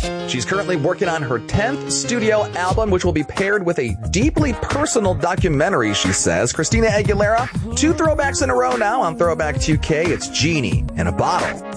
She's currently working on her 10th studio album, which will be paired with a deeply personal documentary, she says. Christina Aguilera, 2 throwbacks in a row now on Throwback 2K. It's Genie in a Bottle.